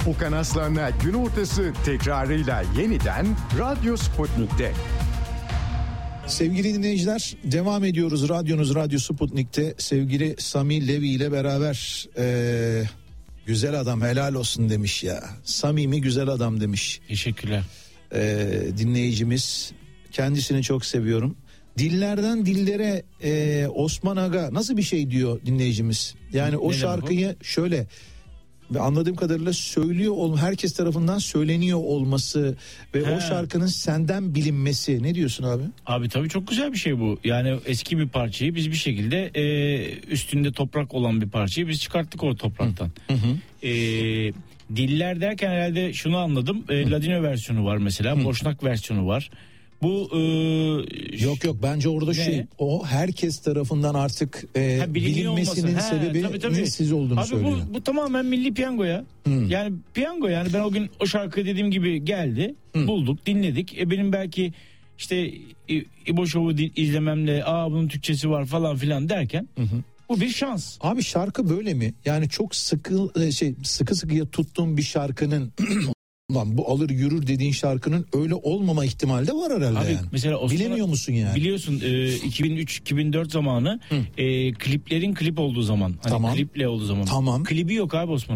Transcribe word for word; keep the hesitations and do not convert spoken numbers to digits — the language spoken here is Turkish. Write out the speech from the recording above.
Okan Aslan'la gün ortası tekrarıyla yeniden Radyo Sputnik'te. Sevgili dinleyiciler, devam ediyoruz. Radyonuz Radyo Sputnik'te sevgili Sami Levi ile beraber. Ee, güzel adam helal olsun demiş ya. Samimi güzel adam demiş. Teşekkürler. Ee, dinleyicimiz, kendisini çok seviyorum. Dillerden dillere e, Osman Aga nasıl bir şey diyor dinleyicimiz. Yani o Ne şarkıyı şöyle ve anladığım kadarıyla söylüyor ol, herkes tarafından söyleniyor olması ve He. o şarkının senden bilinmesi. Ne diyorsun abi? Abi tabii çok güzel bir şey bu. Yani eski bir parçayı biz bir şekilde e, üstünde toprak olan bir parçayı biz çıkarttık o topraktan. Hı hı. E, diller derken herhalde şunu anladım. E, Ladino versiyonu var mesela. Hı. Boşnak versiyonu var. Bu e, yok yok bence orada ne? şey o herkes tarafından artık e, Ha, biliniyor bilinmesinin olması. He, sebebi tabii, tabii. siz olduğunu Abi söylüyor. bu, bu tamamen milli piyango ya. Hmm. Yani piyango, yani ben o gün o şarkı dediğim gibi geldi. Hmm. Bulduk, dinledik. E benim belki işte İ- İbo Show'u di- izlememle aa bunun Türkçesi var falan filan derken Hı hı. bu bir şans. Abi şarkı böyle mi? Yani çok sıkı e, şey sıkı sıkıya tuttuğum bir şarkının lan bu alır yürür dediğin şarkının öyle olmama ihtimali de var herhalde. Abi yani. mesela Osman, bilemiyor musun yani? Biliyorsun e, iki bin üç iki bin dört zamanı e, kliplerin klip olduğu zaman. Hani Tamam. kliple olduğu zaman. Tamam. Klibi yok abi Osman.